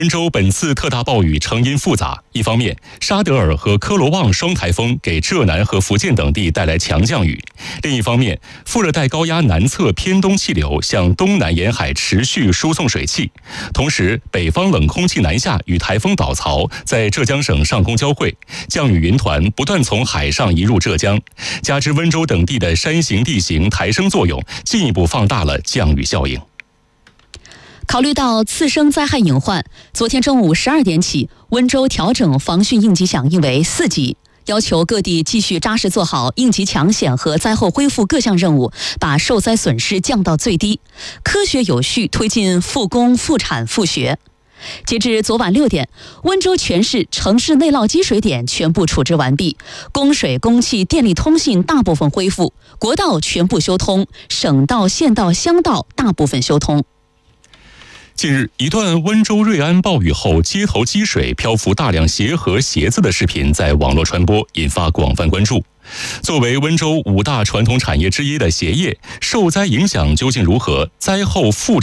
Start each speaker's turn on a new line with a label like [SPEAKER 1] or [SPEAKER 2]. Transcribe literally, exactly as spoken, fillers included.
[SPEAKER 1] 温州本次特大暴雨成因复杂，一方面，沙德尔和科罗旺双台风给浙南和福建等地带来强降雨；另一方面，副热带高压南侧偏东气流向东南沿海持续输送水汽，同时北方冷空气南下与台风导槽在浙江省上空交汇，降雨云团不断从海上移入浙江，加之温州等地的山形地形抬升作用，进一步放大了降雨效应。
[SPEAKER 2] 考虑到次生灾害隐患，昨天中午十二点起，温州调整防汛应急响应为四级，要求各地继续扎实做好应急抢险和灾后恢复各项任务，把受灾损失降到最低，科学有序推进复工复产复学。截至昨晚六点，温州全市城市内涝积水点全部处置完毕，供水、供气、电力通信大部分恢复，国道全部修通，省道、县道、乡道大部分修通。
[SPEAKER 1] 近日，一段温州瑞安暴雨后街头积水、漂浮大量鞋和鞋子的视频在网络传播，引发广泛关注。作为温州五大传统产业之一的鞋业，受灾影响究竟如何？灾后复